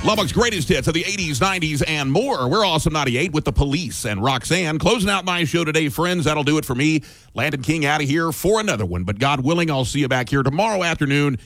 Lubbock's greatest hits of the 80s, 90s, and more. We're Awesome 98 with The Police and Roxanne. Closing out my show today, friends. That'll do it for me. Landon King out of here for another one. But God willing, I'll see you back here tomorrow afternoon